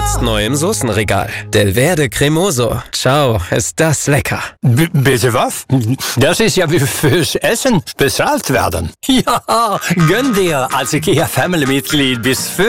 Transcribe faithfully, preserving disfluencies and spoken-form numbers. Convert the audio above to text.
Jetzt neu im Soßenregal. Del Verde Cremoso. Ciao, ist das lecker. B- bitte was? Das ist ja wie fürs Essen bezahlt werden. Ja, gönn dir als IKEA Family Mitglied bis